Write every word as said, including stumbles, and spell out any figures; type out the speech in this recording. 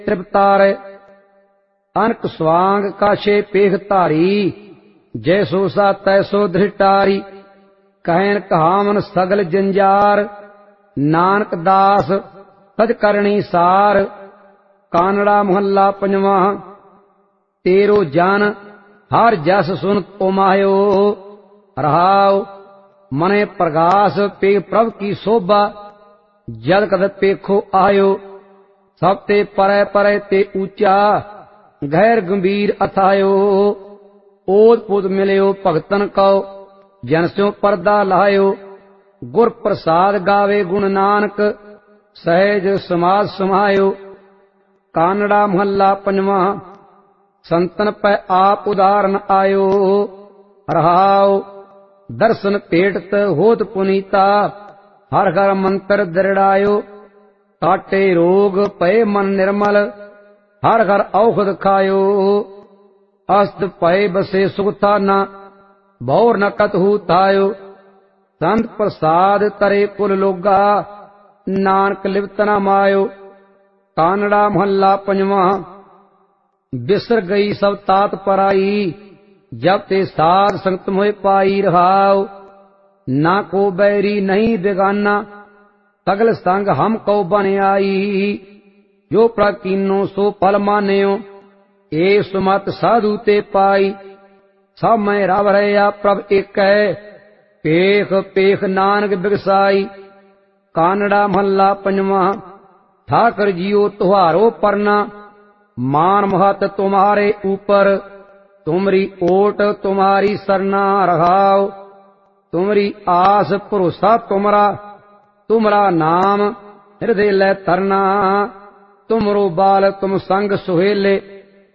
तृप्तार। अनक स्वांग काशे पेख धारी, जैसो सा तैसो धृटारी। कहन कहावन सगल जंजार, नानक दास सच करणी सार। कानड़ा मोहल्ला पंजवा। तेरो जन हर जस सुन तुमायो, रहाओ मने प्रगास पे प्रभ की शोभा। जद कद पेखो आयो, सब ते परे परे ते ऊंचा, गैर गंभीर अथायो। ओत पुत मिलियो भगतन कौ, जन स्यों परदा लायो। गुर प्रसाद गावे गुण नानक, सहज समाज समायो। कानड़ा मोहल्ला पंजवा। संतन पै आप उदाहरण आयो, रहाओ दर्शन पेटत होत पुनीता। हर हर मंत्र दृढ़ायो, काटे रोग पए मन निर्मल। हर हर औषध खायो, अस्त पए बसे सुखता न। भौर न कतहु तायो, संत प्रसाद तरे कुल लोगा। नानक लिप्त न मायो। कानड़ा मोहल्ला पंजवा। बिसर गई सब तात पराई, जब ते साध संगत मोह पाई। रहाओ ना को बैरी नहीं बेगाना, सगल संग हम कौ बन आई। जो प्राकीनो सो फल मान्यो, ए सुमत साधु ते पाई। सब मैं रव रहा प्रभ एक है, पेख पेख नानक बिगसाई। कानड़ा महला पंजवा। ठाकर जियो तुहारो परना, मान महत तुम्हारे ऊपर। तुमरी ओट तुम्हारी सरना, रहाओ तुमरी आस भरोसा तुमरा। तुमरा नाम हृदय ले तरना, तुमरो बाल तुम संग सुहेले।